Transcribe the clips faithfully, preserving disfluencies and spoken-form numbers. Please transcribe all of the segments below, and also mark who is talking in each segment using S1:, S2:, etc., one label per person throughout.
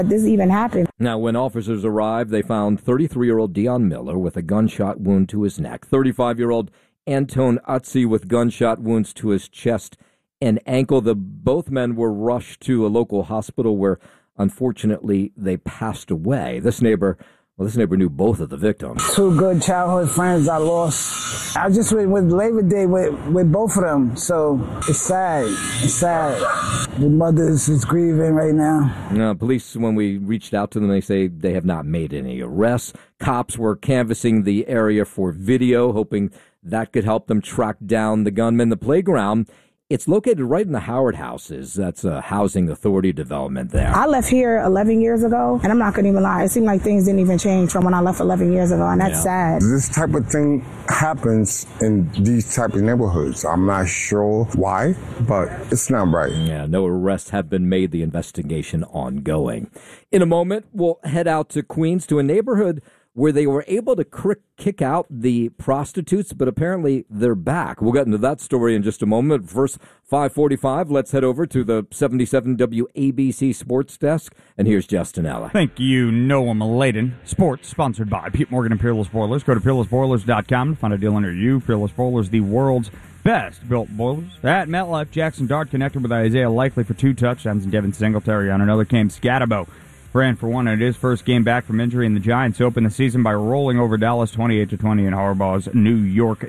S1: this even happened.
S2: Now, when officers arrived, they found thirty-three-year-old Dion Miller with a gunshot wound to his neck, thirty-five-year-old Antone Utsi with gunshot wounds to his chest and ankle. The both men were rushed to a local hospital where, unfortunately, they passed away. This neighbor, well, this neighbor knew both of the victims.
S3: Two good childhood friends I lost. I just went with Labor Day with, with both of them, so it's sad. It's sad. The mothers is grieving right now.
S2: Now, police, when we reached out to them, they say they have not made any arrests. Cops were canvassing the area for video, hoping that could help them track down the gunman. The playground, it's located right in the Howard Houses. That's a housing authority development there.
S1: I left here eleven years ago, and I'm not going to even lie. It seemed like things didn't even change from when I left eleven years ago, and that's yeah. sad.
S4: This type of thing happens in these type of neighborhoods. I'm not sure why, but it's not right.
S2: Yeah, no arrests have been made. The investigation ongoing. In a moment, we'll head out to Queens to a neighborhood where they were able to cr- kick out the prostitutes, but apparently they're back. We'll get into that story in just a moment. First, five forty-five, let's head over to the seventy-seven W A B C Sports Desk, and here's Justin Ella.
S5: Thank you, Noah Maladen. Sports sponsored by Pete Morgan and Peerless Boilers. Go to peerless boilers dot com to find a deal near you. Peerless Boilers, the world's best-built boilers. At MetLife, Jackson Dart connected with Isaiah Likely for two touchdowns and Devin Singletary on another. Came Scatterbo ran for one in his first game back from injury, and the Giants opened the season by rolling over Dallas twenty-eight to twenty in Harbaugh's New York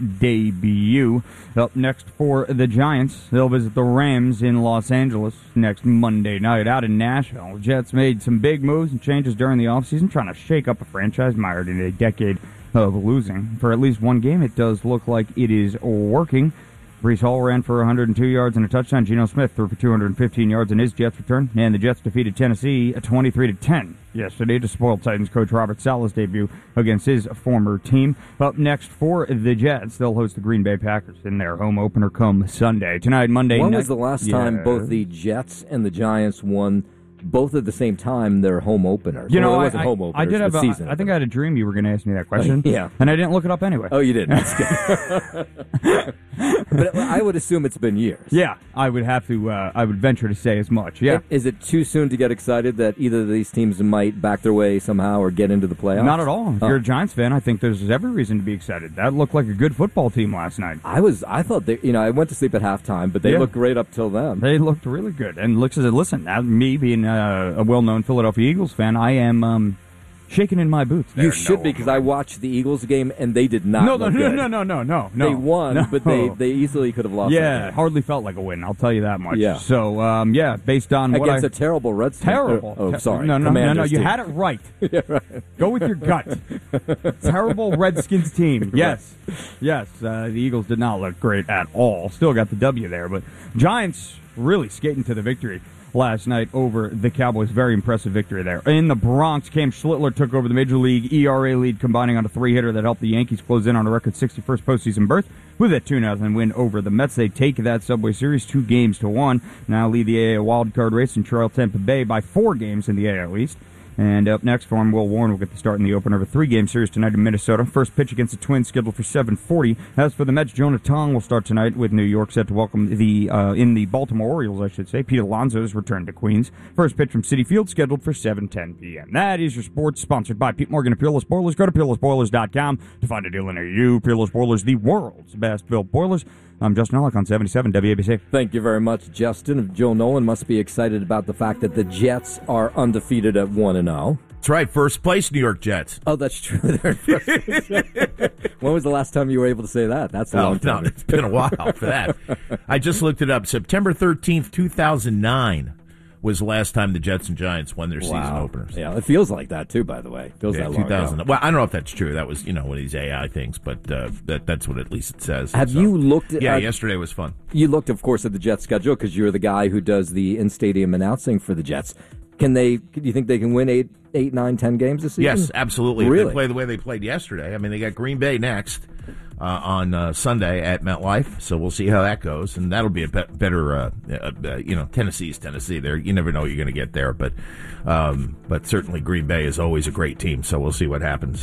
S5: debut. Up next for the Giants, they'll visit the Rams in Los Angeles next Monday night. Out in Nashville, the Jets made some big moves and changes during the offseason, trying to shake up a franchise mired in a decade of losing. For at least one game, it does look like it is working. Breece Hall ran for one hundred two yards and a touchdown. Geno Smith threw for two hundred fifteen yards in his Jets return. And the Jets defeated Tennessee twenty-three to ten yesterday to spoil Titans coach Robert Saleh's debut against his former team. Up next for the Jets, they'll host the Green Bay Packers in their home opener come Sunday. Tonight, Monday night.
S2: When was the last
S5: yeah.
S2: time both the Jets and the Giants won both at the same time their home openers?
S5: You know,
S2: well, it
S5: I,
S2: wasn't
S5: I,
S2: home openers,
S5: I did have.
S2: but
S5: A,
S2: season
S5: I think I had a dream you were going to ask me that question.
S2: yeah,
S5: and I didn't look it up anyway.
S2: Oh, you did. That's good. But I would assume it's been years.
S5: Yeah, I would have to. Uh, I would venture to say as much. Yeah.
S2: Is it too soon to get excited that either of these teams might back their way somehow or get into the playoffs?
S5: Not at all. If
S2: oh.
S5: you're a Giants fan, I think there's every reason to be excited. That looked like a good football team last night.
S2: I was. I thought they. You know, I went to sleep at halftime, but they
S5: yeah.
S2: looked great up till then.
S5: They looked really good. And looks as listen, as me being a, a well-known Philadelphia Eagles fan, I am um, shaking in my boots.
S2: You should no, be, because I watched the Eagles game and they did not.
S5: No, no,
S2: look
S5: no,
S2: good.
S5: no, no, no, no, no.
S2: They won,
S5: no.
S2: but they, they easily could have lost.
S5: Yeah, hardly felt like a win. I'll tell you that much.
S2: Yeah.
S5: So, um, yeah, based on what
S2: against
S5: I,
S2: a terrible Redskins.
S5: Terrible.
S2: Oh, sorry.
S5: No, no,
S2: Commanders
S5: no, no. You
S2: team.
S5: had it right.
S2: yeah, right.
S5: Go with your gut. Terrible Redskins team. Yes, yes. Uh, the Eagles did not look great at all. Still got the W there, but Giants really skating to the victory last night over the Cowboys. Very impressive victory there. In the Bronx, Cam Schlittler took over the Major League E R A lead, combining on a three-hitter that helped the Yankees close in on a record sixty-first postseason berth with a two nothing win over the Mets. They take that Subway Series two games to one. Now lead the A L wildcard race and trail Tampa Bay by four games in the A L East. And up next for him, Will Warren will get the start in the opener of a three-game series tonight in Minnesota. First pitch against the Twins scheduled for seven forty. As for the Mets, Jonah Tong will start tonight with New York set to welcome the uh, in the Baltimore Orioles, I should say. Pete Alonso's return to Queens. First pitch from Citi Field scheduled for seven ten p.m. That is your sports, sponsored by Pete Morgan and Peerless Boilers. Go to peerless boilers dot com to find a deal near you. Peerless Boilers, the world's best-built boilers. I'm Justin Ellick on seventy-seven W A B C.
S2: Thank you very much, Justin. Joe Nolan must be excited about the fact that the Jets are undefeated at one and oh.
S6: That's right, first place New York Jets.
S2: Oh, that's true. They're in first place. When was the last time you were able to say that? That's a
S6: oh,
S2: long time.
S6: No, it's been a while for that. I just looked it up. September thirteenth, two thousand nine was the last time the Jets and Giants won their
S2: wow.
S6: season openers.
S2: Yeah, it feels like that, too, by the way. It feels
S6: yeah,
S2: that long
S6: two thousand.
S2: ago.
S6: Well, I don't know if that's true. That was, you know, one of these A I things, but uh, that that's what at least it says.
S2: Have
S6: so,
S2: you looked at...
S6: Yeah,
S2: uh,
S6: yesterday was fun.
S2: You looked, of course, at the Jets schedule because you're the guy who does the in-stadium announcing for the Jets. Can they... Do you think they can win eight, eight, nine, ten games this season?
S6: Yes, absolutely.
S2: Really?
S6: If they play the way they played yesterday. I mean, they got Green Bay next uh, on uh, Sunday at MetLife, so we'll see how that goes, and that'll be a be- better, uh, uh, you know, Tennessee's Tennessee. There, you never know what you're going to get there, but um, but certainly Green Bay is always a great team, so we'll see what happens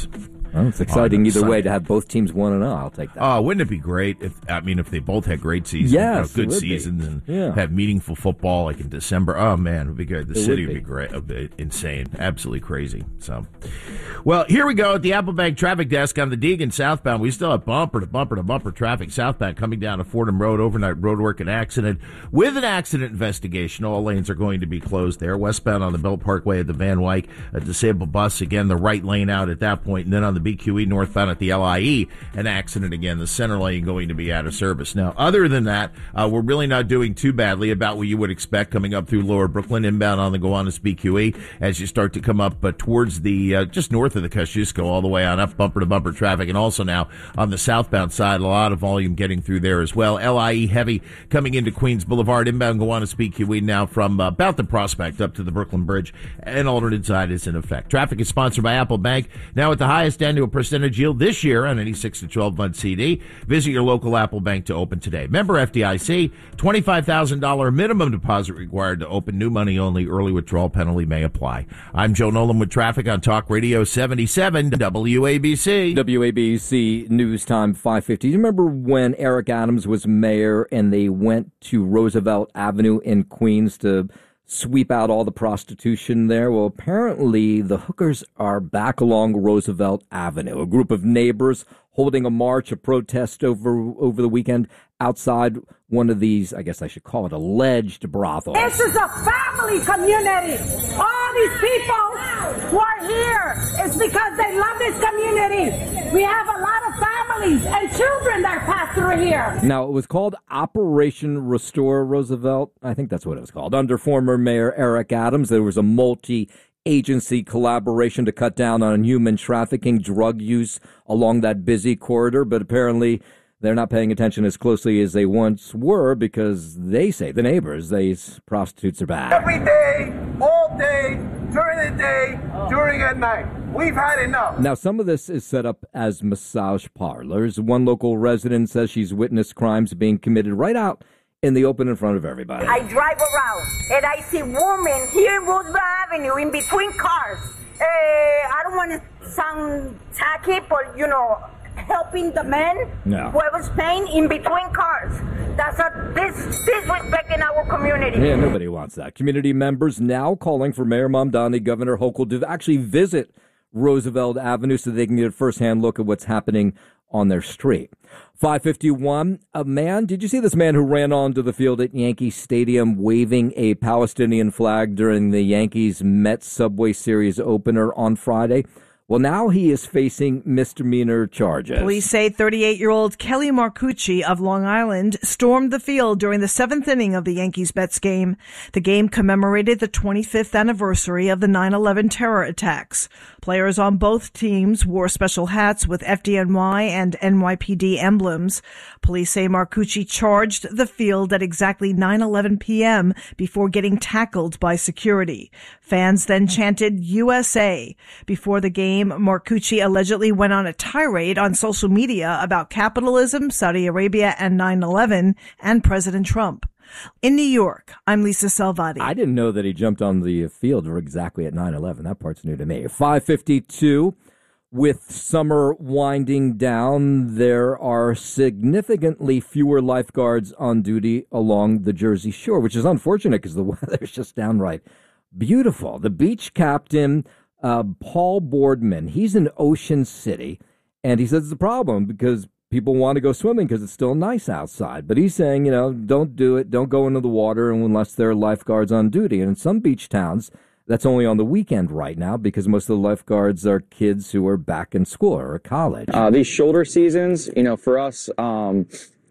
S2: Well, it's exciting either
S6: Sunday.
S2: way to have both teams one and zero. I'll take that.
S6: Oh, wouldn't it be great if I mean if they both had great seasons,
S2: Yes,
S6: you know,
S2: it
S6: good
S2: would be.
S6: seasons, and
S2: Yeah.
S6: have meaningful football like in December? Oh man, it would be good. The
S2: It
S6: city
S2: would
S6: would be,
S2: be.
S6: great, uh, be insane, absolutely crazy. So, well, here we go at the Applebank traffic desk on the Deegan southbound. We still have bumper to bumper to bumper traffic southbound coming down to Fordham Road. Overnight roadwork and accident with an accident investigation. All lanes are going to be closed there. Westbound on the Belt Parkway at the Van Wyck, a disabled bus again, the right lane out at that point, and then on the B Q E northbound at the L I E, an accident again, the center lane going to be out of service. Now, other than that, uh, we're really not doing too badly, about what you would expect coming up through Lower Brooklyn, inbound on the Gowanus B Q E, as you start to come up uh, towards the, uh, just north of the Kosciuszko, all the way on up, bumper to bumper traffic, and also now on the southbound side, a lot of volume getting through there as well. L I E heavy coming into Queens Boulevard, inbound Gowanus B Q E now from uh, about the Prospect up to the Brooklyn Bridge, and alternate side is in effect. Traffic is sponsored by Apple Bank, now at the highest annual percentage yield this year on any six to twelve month C D. Visit your local Apple Bank to open today. Member F D I C, twenty-five thousand dollars minimum deposit required to open. New money only. Early withdrawal penalty may apply. I'm Joe Nolan with traffic on Talk Radio seventy-seven W A B C.
S2: W A B C News Time five fifty. Do you remember when Eric Adams was mayor and they went to Roosevelt Avenue in Queens to sweep out all the prostitution there? Well, apparently the hookers are back along Roosevelt Avenue. A group of neighbors holding a march, a protest over over the weekend outside one of these, I guess I should call it, alleged brothels.
S7: This is a family community. All these people who are here is because they love this community. We have a lot of families and children that pass through here.
S2: Now, it was called Operation Restore Roosevelt. I think that's what it was called. Under former Mayor Eric Adams, there was a multi-agency collaboration to cut down on human trafficking, drug use along that busy corridor, but apparently they're not paying attention as closely as they once were because they say, the neighbors, these prostitutes are back.
S8: Every day, all day, during the day, during at night. We've had enough.
S2: Now, some of this is set up as massage parlors. One local resident says she's witnessed crimes being committed right out in the open in front of everybody.
S7: I drive around and I see women here in Roosevelt Avenue in between cars. Uh, I don't want to sound tacky, but, you know, helping the men,
S2: No.
S7: whoever's paying in between cars. That's a this disrespecting our community.
S2: Yeah, nobody wants that. Community members now calling for Mayor Mamdani, Governor Hochul to actually visit Roosevelt Avenue so they can get a firsthand look at what's happening on their street. five fifty-one, a man, did you see this man who ran onto the field at Yankee Stadium waving a Palestinian flag during the Yankees Mets Subway Series opener on Friday? Well, now he is facing misdemeanor charges.
S9: Police say thirty-eight-year-old Kelly Marcucci of Long Island stormed the field during the seventh inning of the Yankees-Mets game. The game commemorated the twenty-fifth anniversary of the nine eleven terror attacks. Players on both teams wore special hats with F D N Y and N Y P D emblems. Police say Marcucci charged the field at exactly nine eleven p.m. before getting tackled by security. Fans then chanted U S A. Before the game, Marcucci allegedly went on a tirade on social media about capitalism, Saudi Arabia, and nine eleven, and President Trump. In New York, I'm Lisa Salvati.
S2: I didn't know that he jumped on the field exactly at nine eleven. That part's new to me. five fifty-two, with summer winding down, there are significantly fewer lifeguards on duty along the Jersey Shore, which is unfortunate because the weather is just downright beautiful. The beach captain, uh, Paul Boardman, he's in Ocean City, and he says it's a problem because people want to go swimming because it's still nice outside. But he's saying, you know, don't do it. Don't go into the water unless there are lifeguards on duty. And in some beach towns, that's only on the weekend right now because most of the lifeguards are kids who are back in school or at college.
S10: Uh, these shoulder seasons, you know, for us, um,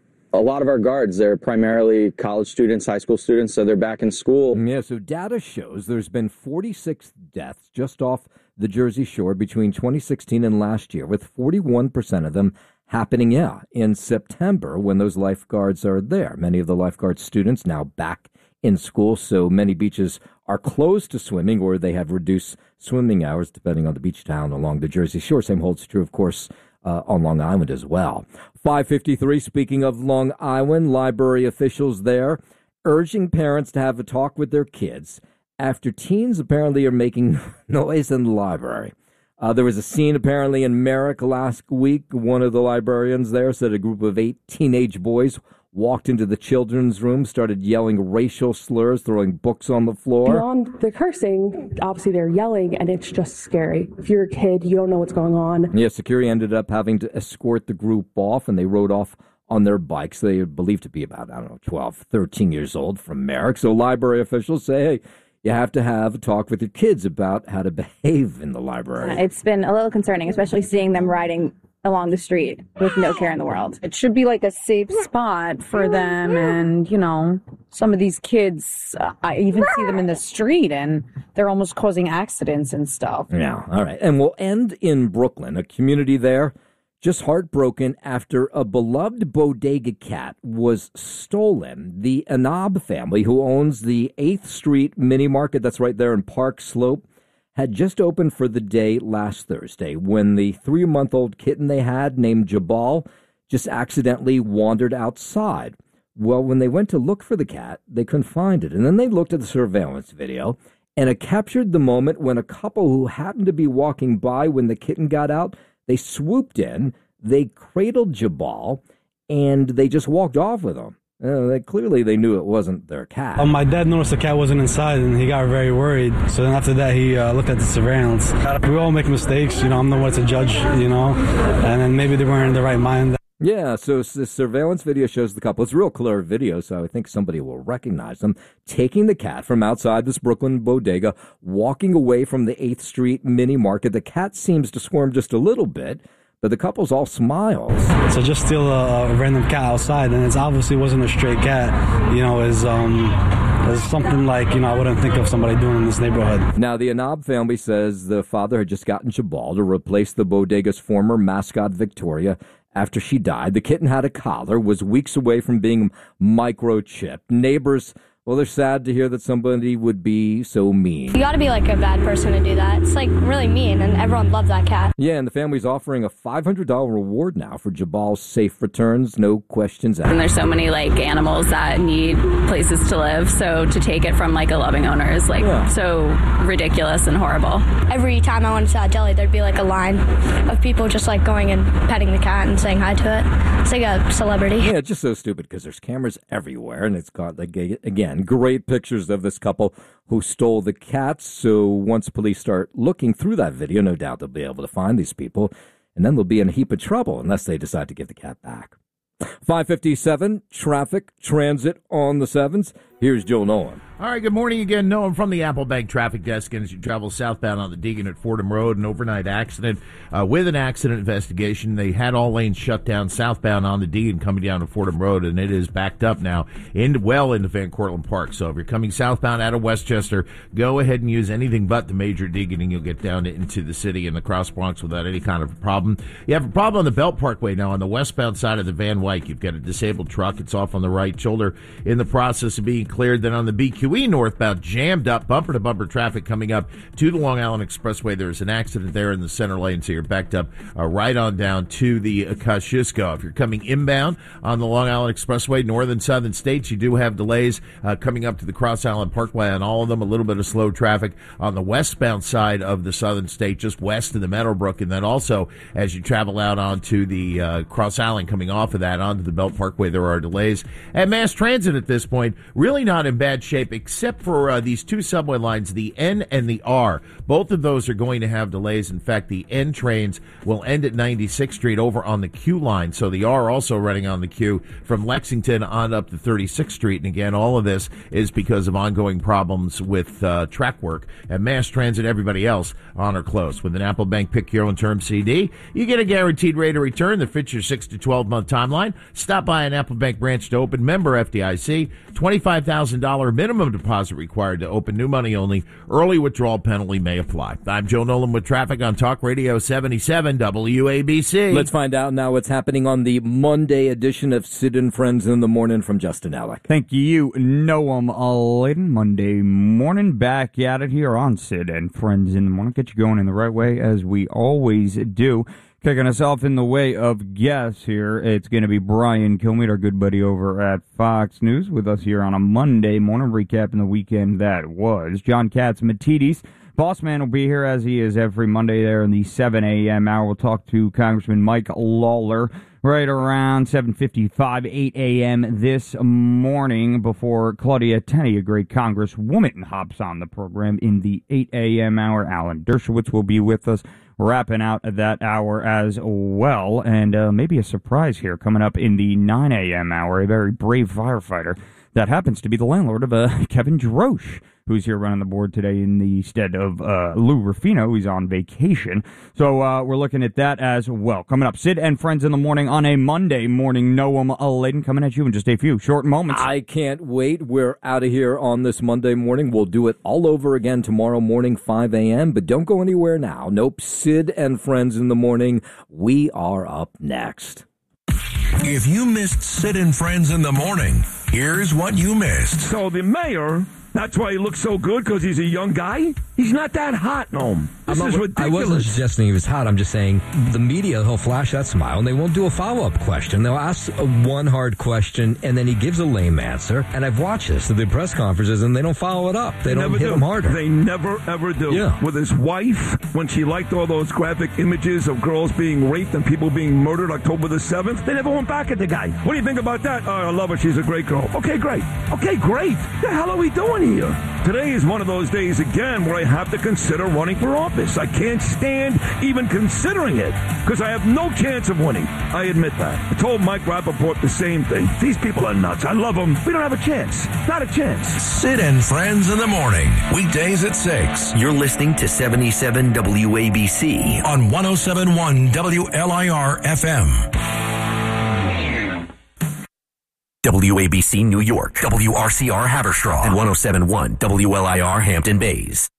S10: a lot of our guards, they're primarily college students, high school students, so they're back in school.
S2: Yeah, so data shows there's been forty-six deaths just off the Jersey Shore between twenty sixteen and last year, with forty-one percent of them happening, yeah, in September when those lifeguards are there. Many of the lifeguard students now back in school, so many beaches are closed to swimming or they have reduced swimming hours depending on the beach town along the Jersey Shore. Same holds true, of course, uh, on Long Island as well. five fifty-three, speaking of Long Island, library officials there urging parents to have a talk with their kids after teens apparently are making noise in the library. Uh, there was a scene apparently in Merrick last week. One of the librarians there said a group of eight teenage boys walked into the children's room, started yelling racial slurs, throwing books on the floor.
S11: Beyond the cursing, obviously they're yelling, and it's just scary. If you're a kid, you don't know what's going on.
S2: Yeah, security ended up having to escort the group off, and they rode off on their bikes. They are believed to be about, I don't know, twelve, thirteen years old from Merrick. So library officials say, hey, you have to have a talk with your kids about how to behave in the library.
S12: It's been a little concerning, especially seeing them riding along the street with no care in the world.
S13: It should be like a safe spot for them, and you know, some of these kids, uh, I even see them in the street and they're almost causing accidents and stuff.
S2: Yeah, all right. And we'll end in Brooklyn, a community there just heartbroken after a beloved bodega cat was stolen. The Anab family, who owns the eighth Street mini market that's right there in Park Slope, had just opened for the day last Thursday when the three-month-old kitten they had named Jabal just accidentally wandered outside. Well, when they went to look for the cat, they couldn't find it. And then they looked at the surveillance video, and it captured the moment when a couple who happened to be walking by when the kitten got out, they swooped in, they cradled Jabal, and they just walked off with him. Uh, they, clearly, they knew it wasn't their cat.
S14: Um, my dad noticed the cat wasn't inside, and he got very worried. So then after that, he uh, looked at the surveillance. We all make mistakes. You know, I'm the one to judge, you know, and then maybe they weren't in the right mind.
S2: Yeah, so the surveillance video shows the couple. It's a real clear video, so I think somebody will recognize them taking the cat from outside this Brooklyn bodega, walking away from the eighth Street mini market. The cat seems to squirm just a little bit, but the couple's all smiles.
S14: So just steal a, a random cat outside, and it obviously wasn't a stray cat. You know, is um, is something like, you know, I wouldn't think of somebody doing in this neighborhood.
S2: Now, the Anab family says the father had just gotten Jabal to replace the bodega's former mascot, Victoria, after she died. The kitten had a collar, was weeks away from being microchipped. Neighbors, well, they're sad to hear that somebody would be so mean.
S15: You gotta be like a bad person to do that. It's like really mean, and everyone loves that cat.
S2: Yeah, and the family's offering a five hundred dollars reward now for Jabal's safe returns, no questions asked.
S16: And there's so many like animals that need places to live, so to take it from like a loving owner is like yeah. so ridiculous and horrible.
S15: Every time I went to South Deli, there'd be like a line of people just like going and petting the cat and saying hi to it. It's like a celebrity.
S2: Yeah, it's just so stupid because there's cameras everywhere, and it's got, like, again, great pictures of this couple who stole the cats. So once police start looking through that video, no doubt they'll be able to find these people, and then they'll be in a heap of trouble unless they decide to give the cat back. five fifty-seven, traffic, transit on the sevens. Here's Joe Nolan.
S6: All right, good morning again. Nolan from the Apple Bank Traffic Desk. And as you travel southbound on the Deegan at Fordham Road, an overnight accident uh, with an accident investigation. They had all lanes shut down southbound on the Deegan coming down to Fordham Road, and it is backed up now in, well into Van Cortlandt Park. So if you're coming southbound out of Westchester, go ahead and use anything but the major Deegan, and you'll get down into the city and the Cross Bronx without any kind of problem. You have a problem on the Belt Parkway now on the westbound side of the Van Wyck. You've got a disabled truck. It's off on the right shoulder in the process of being cleared. Then on the B Q E northbound, jammed up, bumper-to-bumper traffic coming up to the Long Island Expressway. There's an accident there in the center lane, so you're backed up uh, right on down to the uh, Kosciuszko. If you're coming inbound on the Long Island Expressway, northern southern states, you do have delays uh, coming up to the Cross Island Parkway on all of them. A little bit of slow traffic on the westbound side of the southern state, just west of the Meadowbrook, and then also as you travel out onto the uh, Cross Island, coming off of that onto the Belt Parkway, there are delays. And mass transit at this point, really not in bad shape, except for uh, these two subway lines, the N and the R. Both of those are going to have delays. In fact, the N trains will end at ninety-sixth Street over on the Q line, so the R also running on the Q from Lexington on up to thirty-sixth Street. And again, all of this is because of ongoing problems with uh, track work. And mass transit, everybody else on or close. With an Apple Bank Pick Your Own Term C D, you get a guaranteed rate of return that fits your six to twelve month timeline. Stop by an Apple Bank branch to open. Member F D I C. twenty-five thousand dollars minimum deposit required to open. New money only. Early withdrawal penalty may apply. I'm Joe Nolan with traffic on Talk Radio seventy-seven W A B C.
S2: Let's find out now what's happening on the Monday edition of Sid and Friends in the Morning from Justin Alec.
S5: Thank you, Noam Layden. Monday morning, back at it here on Sid and Friends in the Morning. Get you going in the right way, as we always do. Kicking us off in the way of guests here, it's going to be Brian Kilmeade, our good buddy over at Fox News, with us here on a Monday morning, recapping the weekend that was. John Catsimatidis, Boss Man will be here as he is every Monday there in the seven a.m. hour. We'll talk to Congressman Mike Lawler right around seven fifty-five, eight a.m. this morning before Claudia Tenney, a great congresswoman, hops on the program in the eight a.m. hour. Alan Dershowitz will be with us, wrapping out that hour as well. And uh, maybe a surprise here coming up in the nine a.m. hour, a very brave firefighter that happens to be the landlord of uh, Kevin Drosch, who's here running the board today in the stead of uh, Lou Rufino, who's on vacation. So uh, we're looking at that as well. Coming up, Sid and Friends in the Morning on a Monday morning. Noam Laden coming at you in just a few short moments.
S2: I can't wait. We're out of here on this Monday morning. We'll do it all over again tomorrow morning, five a.m., but don't go anywhere now. Nope, Sid and Friends in the Morning. We are up next.
S17: If you missed Sid and Friends in the Morning, here's what you missed.
S18: So the mayor, that's why he looks so good, because he's a young guy? He's not that hot, Noam. This
S19: I'm
S18: is
S19: not,
S18: ridiculous.
S19: I wasn't suggesting he was hot. I'm just saying the media, he'll flash that smile, and they won't do a follow-up question. They'll ask a one hard question, and then he gives a lame answer. And I've watched this at the press conferences, and they don't follow it up. They,
S18: They
S19: don't
S18: never
S19: hit
S18: do.
S19: him harder.
S18: They never, ever do.
S19: Yeah.
S18: With his wife, when she liked all those graphic images of girls being raped and people being murdered October the seventh, they never went back at the guy. What do you think about that? Oh, I love her. She's a great girl. Okay, great. Okay, great. What the hell are we doing here? Today is one of those days, again, where I have to consider running for office. I can't stand even considering it because I have no chance of winning. I admit that. I told Mike Rappaport the same thing. These people are nuts. I love them. We don't have a chance. Not a chance.
S17: Sid and Friends in the Morning, weekdays at six.
S20: You're listening to seventy-seven W A B C
S17: on one oh seven point one W L I R F M.
S20: W A B C New York, W R C R Haverstraw, and one oh seven point one W L I R Hampton Bays.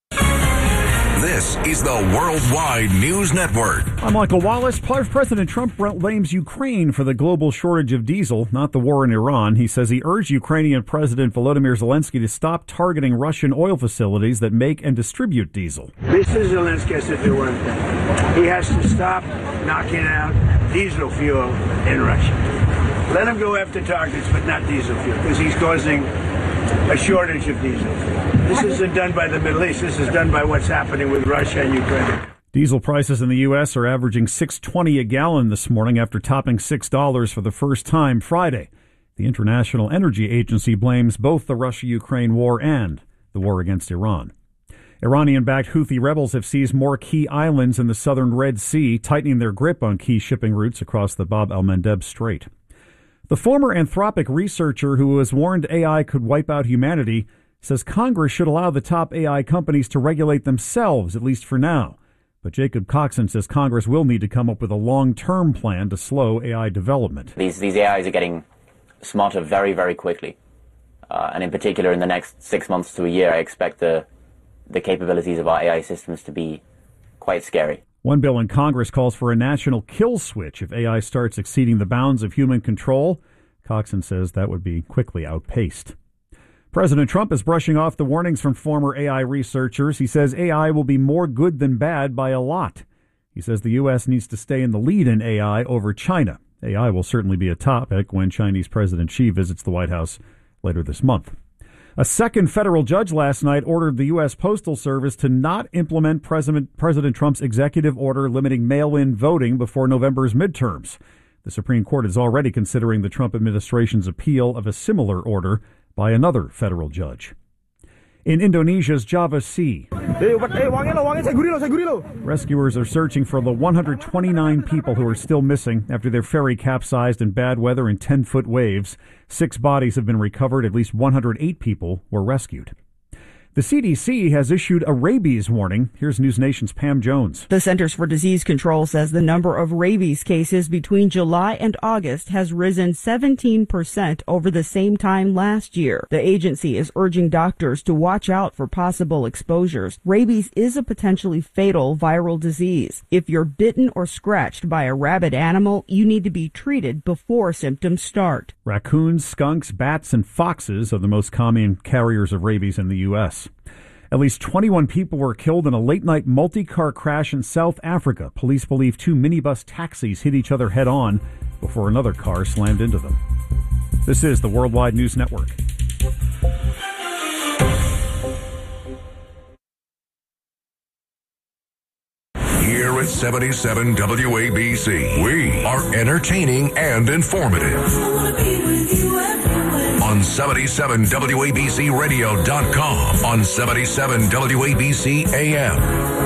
S17: This is the Worldwide News Network.
S21: I'm Michael Wallace. President Trump blames Ukraine for the global shortage of diesel, not the war in Iran. He says he urged Ukrainian President Volodymyr Zelensky to stop targeting Russian oil facilities that make and distribute diesel.
S22: Mister Zelensky has to do one thing. He has to stop knocking out diesel fuel in Russia. Let him go after targets, but not diesel fuel, because he's causing a shortage of diesel. This isn't done by the Middle East. This is done by what's happening with Russia and Ukraine.
S21: Diesel prices in the U S are averaging six dollars and twenty cents a gallon this morning after topping six dollars for the first time Friday. The International Energy Agency blames both the Russia-Ukraine war and the war against Iran. Iranian-backed Houthi rebels have seized more key islands in the southern Red Sea, tightening their grip on key shipping routes across the Bab el-Mandeb Strait. The former Anthropic researcher who has warned A I could wipe out humanity says Congress should allow the top A I companies to regulate themselves, at least for now. But Jacob Coxon says Congress will need to come up with a long-term plan to slow A I development.
S23: These, these A Is are getting smarter very, very quickly. Uh, and in particular, in the next six months to a year, I expect the, the capabilities of our A I systems to be quite scary.
S21: One bill in Congress calls for a national kill switch if A I starts exceeding the bounds of human control. Coxon says that would be quickly outpaced. President Trump is brushing off the warnings from former A I researchers. He says A I will be more good than bad by a lot. He says the U S needs to stay in the lead in A I over China. A I will certainly be a topic when Chinese President Xi visits the White House later this month. A second federal judge last night ordered the U S. Postal Service to not implement President, President Trump's executive order limiting mail-in voting before November's midterms. The Supreme Court is already considering the Trump administration's appeal of a similar order by another federal judge. In Indonesia's Java Sea, rescuers are searching for the one hundred twenty-nine people who are still missing after their ferry capsized in bad weather and ten-foot waves. Six bodies have been recovered. At least one hundred eight people were rescued. The C D C has issued a rabies warning. Here's News Nation's Pam Jones.
S24: The Centers for Disease Control says the number of rabies cases between July and August has risen seventeen percent over the same time last year. The agency is urging doctors to watch out for possible exposures. Rabies is a potentially fatal viral disease. If you're bitten or scratched by a rabid animal, you need to be treated before symptoms start.
S21: Raccoons, skunks, bats, and foxes are the most common carriers of rabies in the U S At least twenty-one people were killed in a late-night multi-car crash in South Africa. Police believe two minibus taxis hit each other head-on before another car slammed into them. This is the Worldwide News Network.
S17: Here at seventy-seven W A B C, we are entertaining and informative. On seventy-seven W A B C radio dot com, on seventy-seven W A B C A M,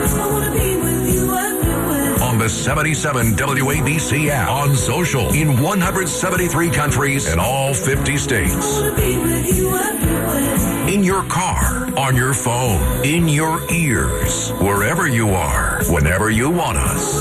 S17: on the seventy-seven W A B C app, on social, in one hundred seventy-three countries and all fifty states. In your car, on your phone, in your ears, wherever you are, whenever you want us.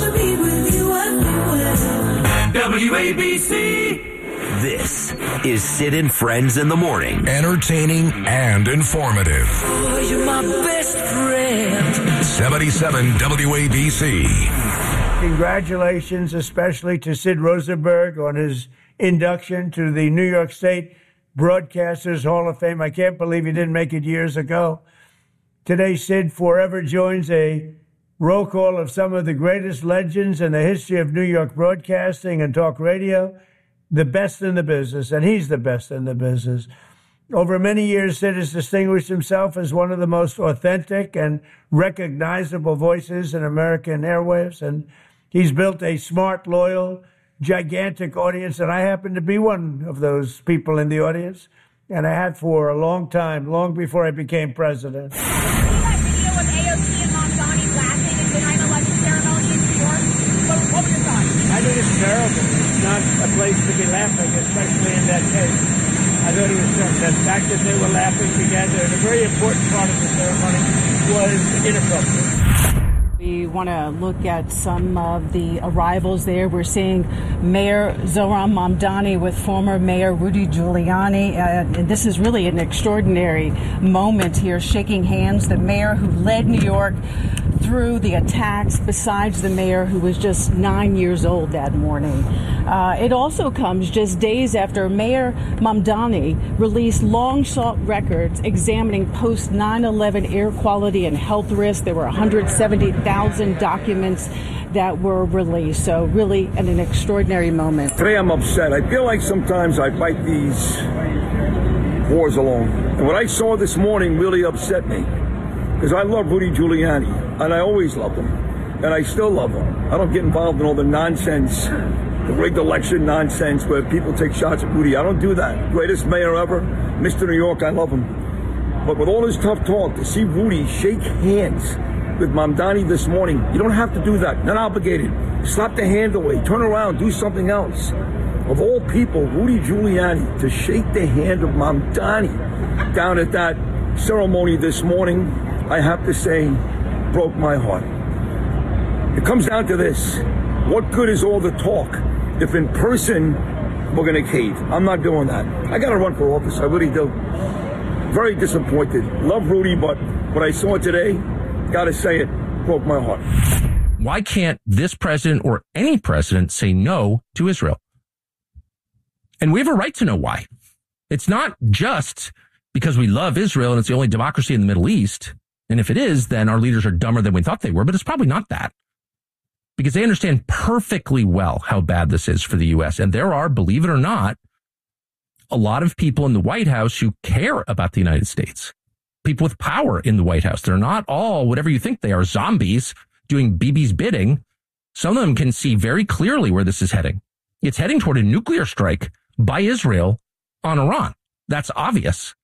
S1: W A B C.
S20: This is Sid and Friends in the Morning.
S17: Entertaining and informative.
S1: Oh, you're my best friend.
S17: seventy-seven W A B C.
S22: Congratulations, especially to Sid Rosenberg on his induction to the New York State Broadcasters Hall of Fame. I can't believe he didn't make it years ago. Today, Sid forever joins a roll call of some of the greatest legends in the history of New York broadcasting and talk radio, the best in the business, and he's the best in the business. Over many years, Sid has distinguished himself as one of the most authentic and recognizable voices in American airwaves, and he's built a smart, loyal, gigantic audience, and I happen to be one of those people in the audience, and I had for a long time, long before I became president. I think it's terrible. It's not a place to be laughing, especially in that case. I thought it was terrible. The fact that they were laughing together, and a very important part of the ceremony was inappropriate.
S3: We want to look at some of the arrivals there. We're seeing Mayor Zohran Mamdani with former Mayor Rudy Giuliani. Uh, and this is really an extraordinary moment here, shaking hands. The mayor who led New York through the attacks, besides the mayor who was just nine years old that morning. Uh, it also comes just days after Mayor Mamdani released long-sought records examining post nine eleven air quality and health risks. There were one hundred seventy thousand documents that were released. So really an, an extraordinary moment.
S18: Today I'm upset. I feel like sometimes I fight these wars alone. And what I saw this morning really upset me. Because I love Rudy Giuliani, and I always loved him, and I still love him. I don't get involved in all the nonsense, the rigged election nonsense where people take shots at Rudy. I don't do that. Greatest mayor ever, Mister New York, I love him. But with all his tough talk, to see Rudy shake hands with Mamdani this morning, you don't have to do that. Not obligated. Slap the hand away. Turn around. Do something else. Of all people, Rudy Giuliani, to shake the hand of Mamdani down at that ceremony this morning, I have to say, broke my heart. It comes down to this. What good is all the talk if in person we're going to cave? I'm not doing that. I got to run for office. I really do. Very disappointed. Love Rudy, but what I saw today, got to say it, broke my heart.
S4: Why can't this president or any president say no to Israel? And we have a right to know why. It's not just because we love Israel and it's the only democracy in the Middle East. And if it is, then our leaders are dumber than we thought they were. But it's probably not that. Because they understand perfectly well how bad this is for the U S. And there are, believe it or not, a lot of people in the White House who care about the United States. People with power in the White House. They're not all whatever you think they are, zombies doing Bibi's bidding. Some of them can see very clearly where this is heading. It's heading toward a nuclear strike by Israel on Iran. That's obvious.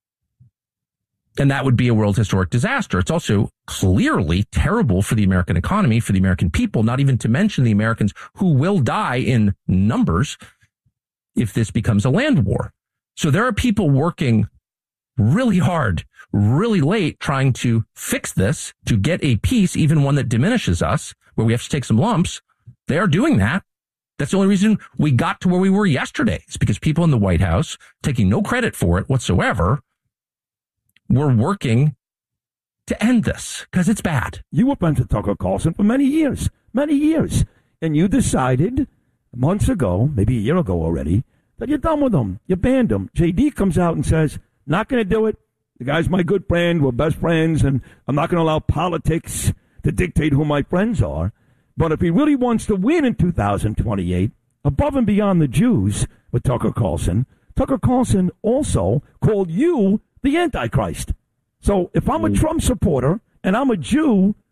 S4: And that would be a world historic disaster. It's also clearly terrible for the American economy, for the American people, not even to mention the Americans who will die in numbers if this becomes a land war. So there are people working really hard, really late, trying to fix this, to get a peace, even one that diminishes us, where we have to take some lumps. They are doing that. That's the only reason we got to where we were yesterday. It's because people in the White House, taking no credit for it whatsoever, were working to end this because it's bad.
S18: You were friends with Tucker Carlson for many years, many years. And you decided months ago, maybe a year ago already, that you're done with him. You banned him. J D comes out and says, not going to do it. The guy's my good friend. We're best friends. And I'm not going to allow politics to dictate who my friends are. But if he really wants to win in two thousand twenty-eight, above and beyond the Jews with Tucker Carlson, Tucker Carlson also called you the Antichrist. So if I'm a Trump supporter and I'm a Jew,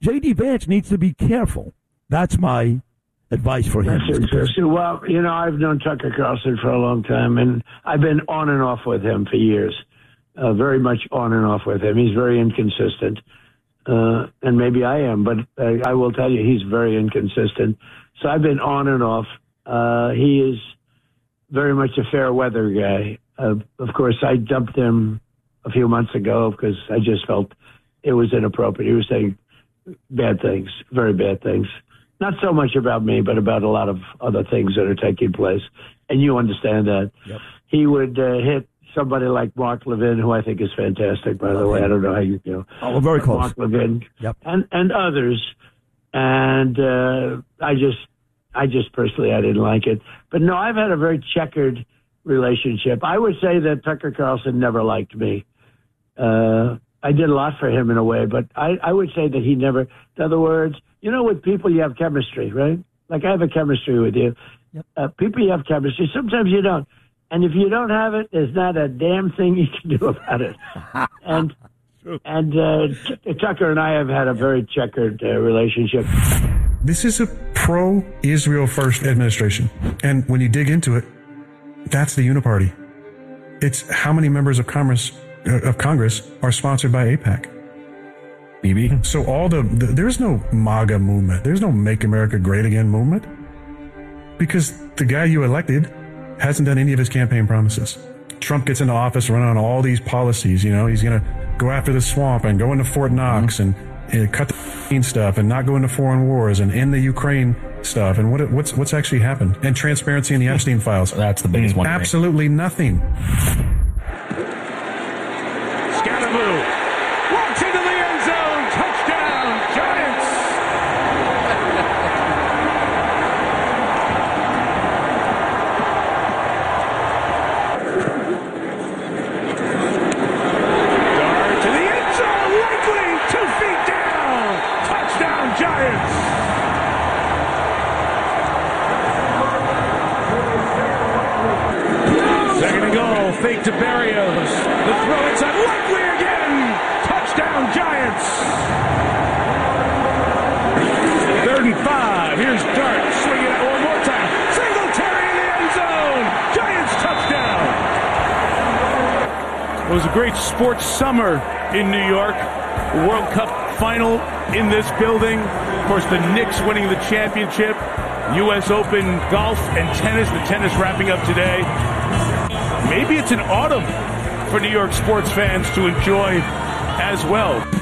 S18: J D. Vance needs to be careful. That's my advice for him.
S22: That's interesting. Well, you know, I've known Tucker Carlson for a long time, and I've been on and off with him for years. Uh, very much on and off with him. He's very inconsistent. Uh, and maybe I am, but uh, I will tell you he's very inconsistent. So I've been on and off. Uh, he is very much a fair weather guy. Uh, of course, I dumped him a few months ago because I just felt it was inappropriate. He was saying bad things, very bad things. Not so much about me, but about a lot of other things that are taking place. And you understand that. Yep. He would uh, hit somebody like Mark Levin, who I think is fantastic, by the way. I don't know how you feel.
S18: Oh, very close.
S22: Mark Levin.
S18: Yep.
S22: And, and others. And uh, I just, I just personally, I didn't like it. But no, I've had a very checkered relationship. I would say that Tucker Carlson never liked me. Uh, I did a lot for him in a way, but I, I would say that he never, in other words, you know, with people you have chemistry, right? Like I have a chemistry with you. Yep. Uh, people you have chemistry. Sometimes you don't. And if you don't have it, there's not a damn thing you can do about it. and and uh, T- Tucker and I have had a very checkered uh, relationship.
S7: This is a pro-Israel first administration. And when you dig into it, that's the uniparty. It's how many members of Congress, uh, of Congress are sponsored by AIPAC. Bibi. So all the, the, there's no MAGA movement. There's no Make America Great Again movement. Because the guy you elected hasn't done any of his campaign promises. Trump gets into office running on all these policies. You know, he's going to go after the swamp and go into Fort Knox mm-hmm. and, and cut the stuff and not go into foreign wars and end the Ukraine stuff. And what what's what's actually happened? And transparency in the Epstein files.
S8: That's the biggest one.
S7: Absolutely nothing.
S1: Scalaboo walks into the end zone. Touchdown, Giants. Dart to the end zone. Likely two feet down. Touchdown, Giants. Second and goal, fake to Berrios. The throw inside, Likely again. Touchdown, Giants. Third and five. Here's Dart swinging it one more time. Singletary in the end zone. Giants touchdown. It was a great sports summer in New York. World Cup final in this building. Of course, the Knicks winning the championship. U S Open golf and tennis. The tennis wrapping up today. Maybe it's an autumn for New York sports fans to enjoy as well.